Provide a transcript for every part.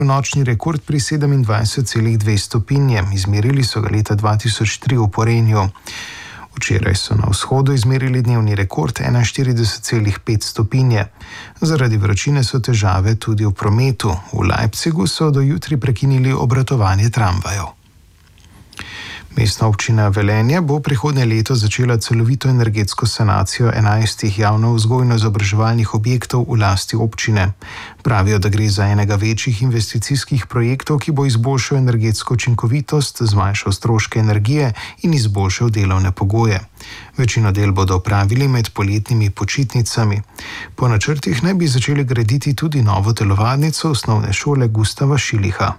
nočni rekord pri 27,2 stopinje. Izmerili so ga leta 2003 v Porenju. Včeraj so na vzhodu izmerili dnevni rekord 41,5 stopinje. Zaradi vročine so težave tudi v prometu. V Leipzigu so do jutri prekinili obratovanje tramvajev. Mestna občina Velenje bo prihodnje leto začela celovito energetsko sanacijo 11 javno-vzgojno-izobraževalnih objektov v lasti občine. Pravijo, da gre za enega večjih investicijskih projektov, ki bo izboljšal energetsko učinkovitost, zmanjšal stroške energije in izboljšal delovne pogoje. Večino del bodo opravili med poletnimi počitnicami. Po načrtih naj bi začeli graditi tudi novo telovadnico osnovne šole Gustava Šiliha.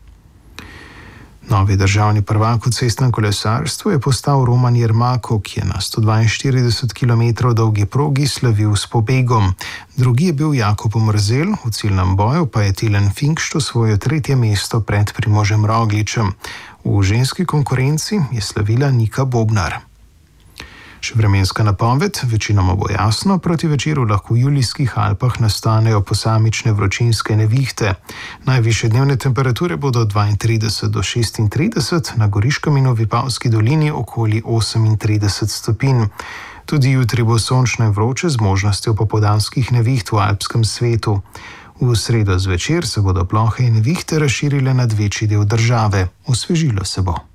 Novi državni prvak v cestnem kolesarstvu je postal Roman Jermako, ki je na 142 km dolgi progi slavil s pobegom. Drugi je bil Jakob Mrzel, v ciljnem boju pa je Tilen Finkšt osvojil 3. mesto pred Primožem Rogličem. V ženski konkurenci je slavila Nika Bobnar. Še vremenska napoved, večinoma bo jasno, proti večeru lahko v Julijskih Alpah nastanejo posamične vročinske nevihte. Najvišje dnevne temperature bodo 32 do 36, na Goriškem in v Vipavski dolini okoli 38 stopinj. Tudi jutri bo sončno in vroče z možnostjo popoldanskih neviht v alpskem svetu. V sredo zvečer se bodo plohe in nevihte razširile nad večji del države. Osvežilo se bo.